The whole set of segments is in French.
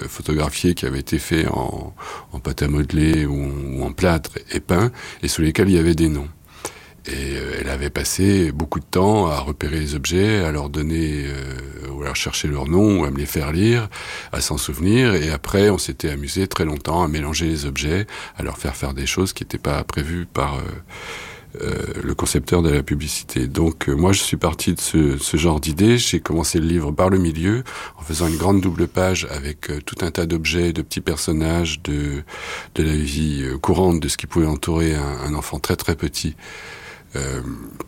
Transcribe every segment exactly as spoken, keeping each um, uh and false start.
photographiés qui avaient été faits en, en pâte à modeler ou, ou en plâtre et peint, et sous lesquels il y avait des noms. Et euh, elle avait passé beaucoup de temps à repérer les objets, à leur donner, euh, ou à leur chercher leur nom, ou à me les faire lire, à s'en souvenir. Et après, on s'était amusé très longtemps à mélanger les objets, à leur faire faire des choses qui n'étaient pas prévues par euh, euh, le concepteur de la publicité. Donc, euh, moi, je suis parti de ce, ce genre d'idée. J'ai commencé le livre par le milieu, en faisant une grande double page avec euh, tout un tas d'objets, de petits personnages, de, de la vie euh, courante, de ce qui pouvait entourer un, un enfant très très petit. Euh,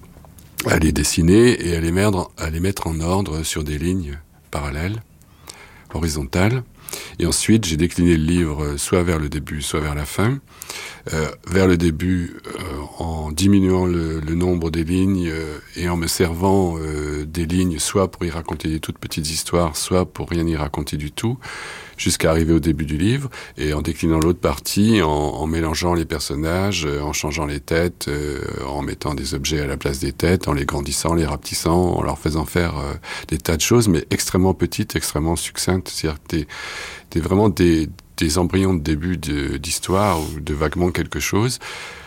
à les dessiner et à les, mettre, à les mettre en ordre sur des lignes parallèles, horizontales. Et ensuite, j'ai décliné le livre soit vers le début, soit vers la fin. Euh, vers le début, euh, en diminuant le, le nombre des lignes euh, et en me servant euh, des lignes, soit pour y raconter des toutes petites histoires, soit pour rien y raconter du tout, jusqu'à arriver au début du livre, et en déclinant l'autre partie, en, en mélangeant les personnages, euh, en changeant les têtes, euh, en mettant des objets à la place des têtes, en les grandissant, les rapetissant, en leur faisant faire euh, des tas de choses, mais extrêmement petites, extrêmement succinctes. C'est-à-dire que t'es, t'es vraiment des, des embryons de début de, d'histoire, ou de vaguement quelque chose.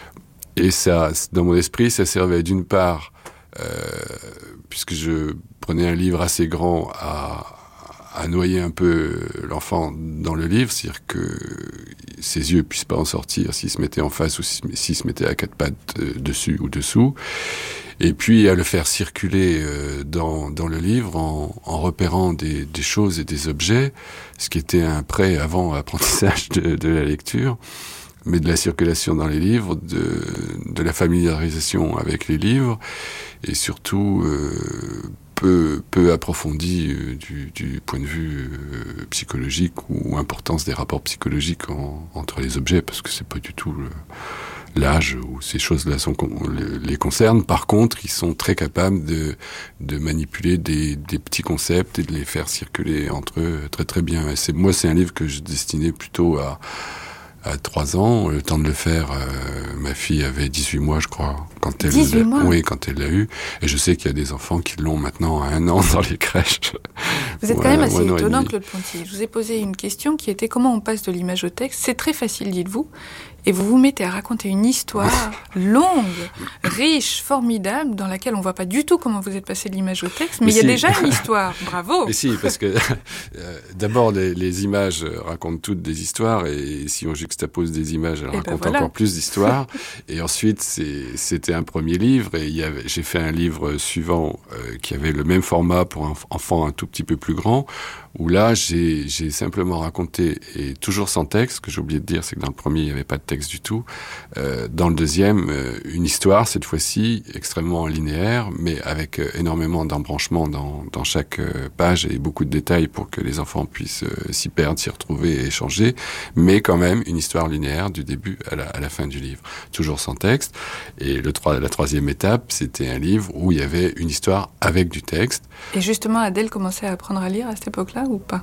Et ça, dans mon esprit, ça servait d'une part, euh, puisque je prenais un livre assez grand à à noyer un peu l'enfant dans le livre, c'est-à-dire que ses yeux puissent pas en sortir s'il se mettait en face ou s'il se mettait à quatre pattes euh, dessus ou dessous, et puis à le faire circuler euh, dans, dans le livre en, en repérant des, des choses et des objets, ce qui était un pré avant apprentissage de, de la lecture, mais de la circulation dans les livres, de, de la familiarisation avec les livres, et surtout euh, peu, peu approfondi euh, du, du point de vue euh, psychologique, ou importance des rapports psychologiques en, entre les objets, parce que c'est pas du tout le, l'âge où ces choses-là sont, les concernent. Par contre, ils sont très capables de, de manipuler des, des petits concepts et de les faire circuler entre eux très très bien. Et c'est, moi, c'est un livre que je destinais plutôt à à trois ans, le temps de le faire, euh, ma fille avait dix-huit mois, je crois, quand elle, dix-huit mois. Oui, quand elle l'a eu. Et je sais qu'il y a des enfants qui l'ont maintenant à un an dans les crèches. Vous êtes Ouais, quand même assez ouais, étonnant, Claude Ponty. Je vous ai posé une question qui était comment on passe de l'image au texte. C'est très facile, dites-vous. Et vous vous mettez à raconter une histoire longue, riche, formidable, dans laquelle on ne voit pas du tout comment vous êtes passé de l'image au texte, mais, mais il y a si. déjà une histoire. Bravo. Mais si, parce que euh, d'abord, les, les images racontent toutes des histoires, et si on juxtapose des images, elles et racontent ben voilà. encore plus d'histoires. Et ensuite, c'est, c'était un premier livre, et il y avait, j'ai fait un livre suivant euh, qui avait le même format pour un enfant un tout petit peu plus grand, où là, j'ai, j'ai simplement raconté, et toujours sans texte. Ce que j'ai oublié de dire, c'est que dans le premier, il n'y avait pas de texte du tout. Euh, dans le deuxième, euh, une histoire, cette fois-ci, extrêmement linéaire, mais avec euh, énormément d'embranchements dans, dans chaque euh, page, et beaucoup de détails pour que les enfants puissent euh, s'y perdre, s'y retrouver et échanger, mais quand même une histoire linéaire du début à la, à la fin du livre, toujours sans texte. Et le, la troisième étape, c'était un livre où il y avait une histoire avec du texte. Et justement, Adèle commençait à apprendre à lire à cette époque-là ou pas?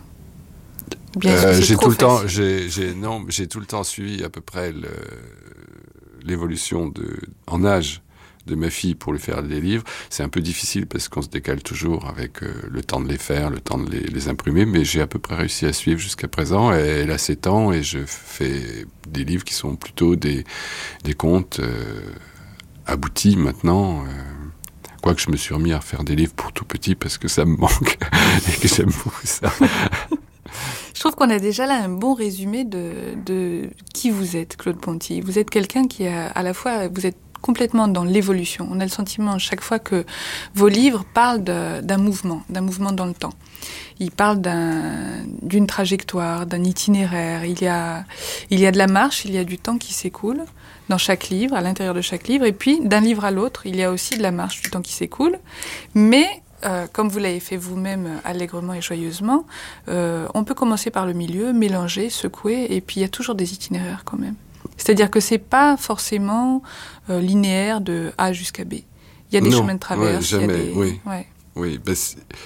Bien sûr, euh, j'ai tout le temps, j'ai, j'ai, non, j'ai tout le temps suivi à peu près le, l'évolution de, en âge de ma fille pour lui faire des livres. C'est un peu difficile parce qu'on se décale toujours avec euh, le temps de les faire, le temps de les, les imprimer, mais j'ai à peu près réussi à suivre jusqu'à présent. Et elle a sept ans et je fais des livres qui sont plutôt des, des contes euh, aboutis maintenant. Euh, Quoique je me suis remis à faire des livres pour tout petit parce que ça me manque et que j'aime beaucoup ça. Je trouve qu'on a déjà là un bon résumé de, de qui vous êtes, Claude Ponty. Vous êtes quelqu'un qui a à la fois, vous êtes complètement dans l'évolution. On a le sentiment chaque fois que vos livres parlent de, d'un mouvement, d'un mouvement dans le temps. Ils parlent d'un, d'une trajectoire, d'un itinéraire. Il y a, il y a de la marche, il y a du temps qui s'écoule dans chaque livre, à l'intérieur de chaque livre. Et puis, d'un livre à l'autre, il y a aussi de la marche, du temps qui s'écoule. Mais Euh, comme vous l'avez fait vous-même allègrement et joyeusement, euh, on peut commencer par le milieu, mélanger, secouer, et puis il y a toujours des itinéraires quand même. C'est-à-dire que c'est pas forcément euh, linéaire de A jusqu'à B. Il y a des non, chemins de traverse. Ouais, jamais, il y a des... oui. Ouais. Oui, bah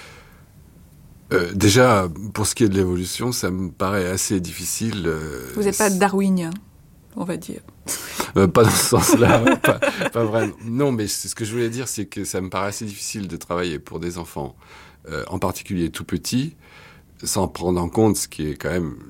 euh, déjà, pour ce qui est de l'évolution, ça me paraît assez difficile. Euh, vous n'êtes pas darwinien, on va dire. Euh, pas dans ce sens-là, pas, pas vraiment. Non, mais ce que je voulais dire, c'est que ça me paraît assez difficile de travailler pour des enfants, euh, en particulier tout petits, sans prendre en compte ce qui est quand même